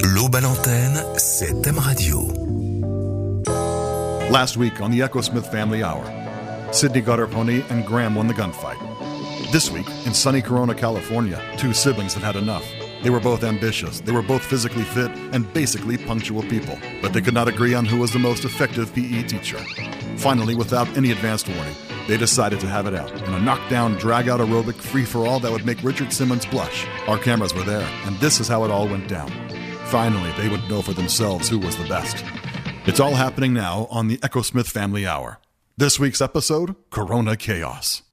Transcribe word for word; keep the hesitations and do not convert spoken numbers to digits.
Global Antenne, c'est M Radio. Last week on the Echo Smith Family Hour, Sidney got her pony and Graham won the gunfight. This week, in sunny Corona, California, two siblings had had enough. They were both ambitious, they were both physically fit, and basically punctual people. But they could not agree on who was the most effective P E teacher. Finally, without any advanced warning, they decided to have it out in a knockdown, drag-out aerobic free-for-all that would make Richard Simmons blush. Our cameras were there, and this is how it all went down. Finally, they would know for themselves who was the best. It's all happening now on the Echo Smith Family Hour. This week's episode, Corona Chaos.